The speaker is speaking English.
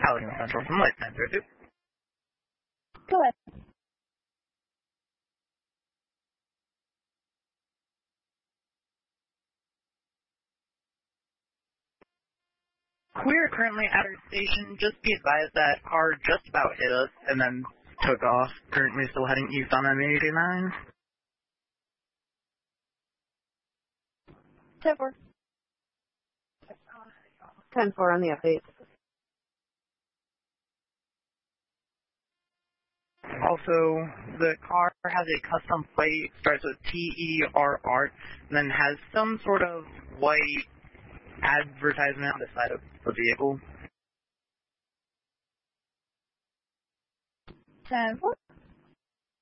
Allegheny Central from Light 932. Go ahead. We're currently at our station. Just be advised that car just about hit us and then took off. Currently still heading east on M89. 10-4. 10-4 on the update. Also, the car has a custom plate, starts with TERR, and then has some sort of white advertisement on the side of the vehicle. 10-4.